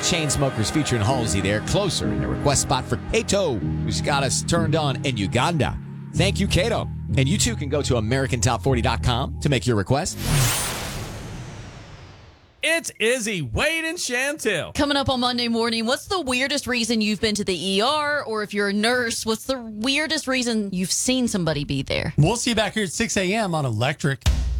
Chainsmokers featuring Halsey there. Closer in the request spot for Kato, who's got us turned on in Uganda. Thank you, Kato. And you too can go to AmericanTop40.com to make your request. It's Izzy, Wade, and Chantel. Coming up on Monday morning, what's the weirdest reason you've been to the ER? Or if you're a nurse, what's the weirdest reason you've seen somebody be there? We'll see you back here at 6 a.m. on Electric.